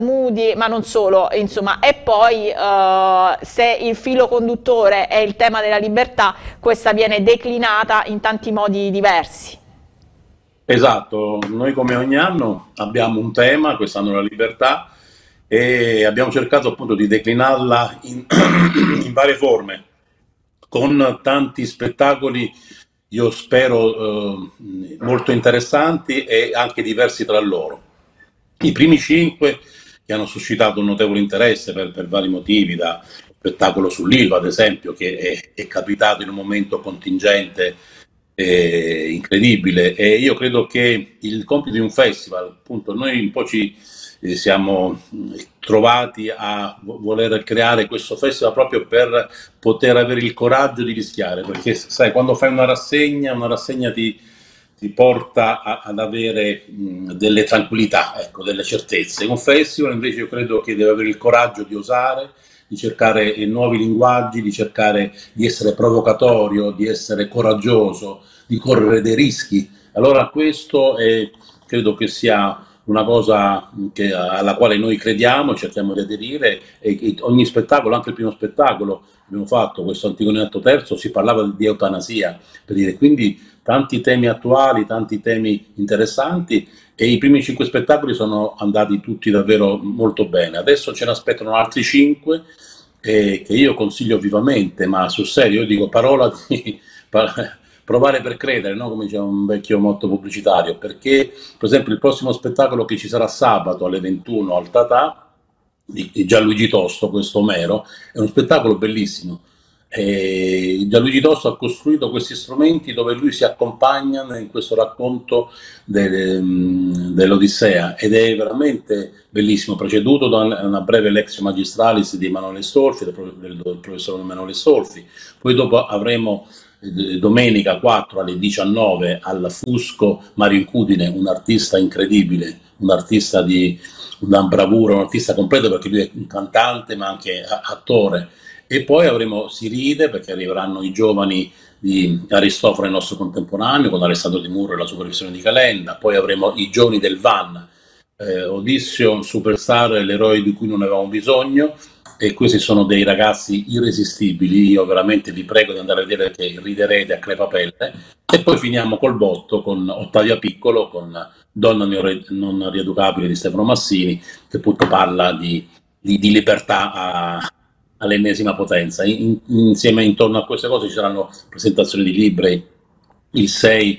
Moody, ma non solo, insomma, e poi se il filo conduttore è il tema della libertà, questa viene declinata in tanti modi diversi. Esatto, noi come ogni anno abbiamo un tema, quest'anno la libertà, e abbiamo cercato appunto di declinarla in varie forme, con tanti spettacoli, io spero, molto interessanti e anche diversi tra loro. I primi cinque che hanno suscitato un notevole interesse per vari motivi, da spettacolo sull'Ilva, ad esempio, che è capitato in un momento contingente incredibile. E io credo che il compito di un festival, appunto, noi un po' ci siamo trovati a voler creare questo festival proprio per poter avere il coraggio di rischiare, perché sai, quando fai una rassegna ti porta ad avere delle tranquillità, ecco, delle certezze. Un festival invece io credo che deve avere il coraggio di osare, di cercare nuovi linguaggi, di cercare di essere provocatorio, di essere coraggioso, di correre dei rischi. Allora questo credo che sia una cosa alla quale noi crediamo e cerchiamo di aderire, e ogni spettacolo, anche il primo spettacolo che abbiamo fatto, questo Antigonetto terzo, si parlava di eutanasia, per dire, quindi tanti temi attuali, tanti temi interessanti, e i primi cinque spettacoli sono andati tutti davvero molto bene. Adesso ce ne aspettano altri cinque che io consiglio vivamente, ma sul serio, io dico parola di provare per credere, no? Come diceva un vecchio motto pubblicitario, perché per esempio il prossimo spettacolo che ci sarà sabato alle 21 al Tatà di Gianluigi Tosto, questo Omero, è uno spettacolo bellissimo. Gianluigi Tosto ha costruito questi strumenti dove lui si accompagna in questo racconto dell'Odissea, ed è veramente bellissimo, preceduto da una breve Lectio Magistralis di Emanuele Stolfi, del professor Emanuele Stolfi. Poi dopo avremo domenica 4 alle 19 al Fusco Mario Incudine, un artista incredibile, un artista di una bravura, un artista completo, perché lui è un cantante ma anche attore. E poi avremo Si ride, perché arriveranno i giovani di Aristofane, il nostro contemporaneo, con Alessandro Di Murro e la supervisione di Calenda. Poi avremo i giovani del Van, Odisseo, Superstar, l'eroe di cui non avevamo bisogno, e questi sono dei ragazzi irresistibili. Io veramente vi prego di andare a vedere, perché riderete a crepapelle. E poi finiamo col botto con Ottavia Piccolo, con Donna non rieducabile di Stefano Massini, che appunto parla di libertà all'ennesima potenza. Insieme, intorno a queste cose, ci saranno presentazioni di libri il 6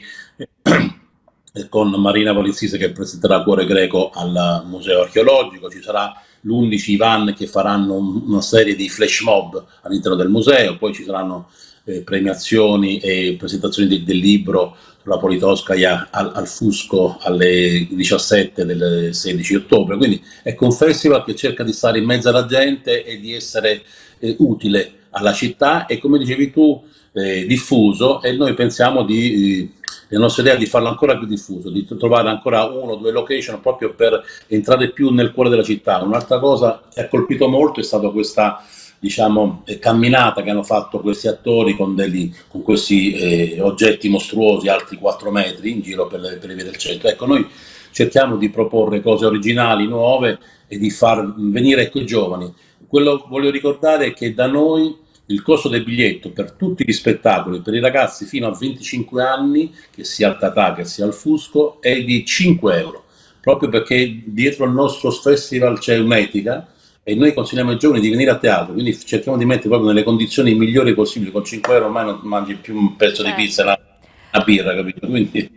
con Marina Polizzise, che presenterà Cuore Greco al Museo Archeologico. Ci sarà l'11 Ivan, che faranno una serie di flash mob all'interno del museo. Poi ci saranno premiazioni e presentazioni del libro sulla Politkovskaja al Fusco alle 17 del 16 ottobre. Quindi ecco, un festival che cerca di stare in mezzo alla gente e di essere utile alla città, e come dicevi tu, diffuso. E noi pensiamo la nostra idea è di farlo ancora più diffuso, di trovare ancora uno o due location proprio per entrare più nel cuore della città. Un'altra cosa che ha colpito molto è stata questa, diciamo, camminata che hanno fatto questi attori con questi oggetti mostruosi, alti 4 metri, in giro per le vie del centro. Ecco, noi cerchiamo di proporre cose originali, nuove, e di far venire, ecco, i giovani. Quello voglio ricordare è che da noi il costo del biglietto per tutti gli spettacoli per i ragazzi fino a 25 anni, che sia al Tatà che sia al Fusco, è di 5 euro, proprio perché dietro al nostro festival c'è un'etica, e noi consigliamo ai giovani di venire a teatro, quindi cerchiamo di mettere proprio nelle condizioni migliori possibili. Con 5 euro ormai non mangi più un pezzo di pizza e Certo. una birra, capito? Quindi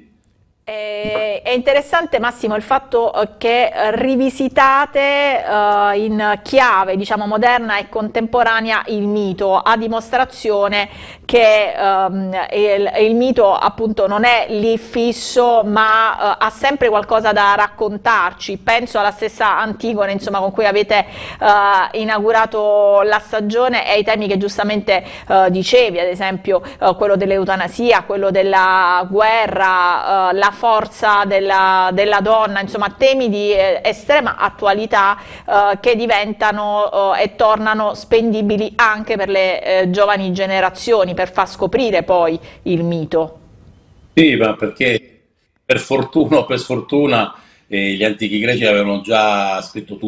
È interessante, Massimo, il fatto che rivisitate in chiave, diciamo, moderna e contemporanea il mito, a dimostrazione che il mito appunto non è lì fisso, ma ha sempre qualcosa da raccontarci. Penso alla stessa Antigone, insomma, con cui avete inaugurato la stagione, e ai temi che giustamente dicevi, ad esempio quello dell'eutanasia, quello della guerra, la forza della donna, insomma temi di estrema attualità che diventano e tornano spendibili anche per le giovani generazioni, per far scoprire poi il mito. sì, ma perché per fortuna o per sfortuna gli antichi greci avevano già scritto tutto.